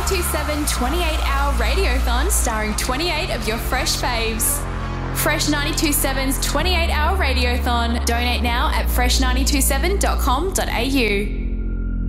927 28-hour radiothon starring 28 of your fresh faves. Fresh 927's 28-hour radiothon. Donate now at fresh927.com.au.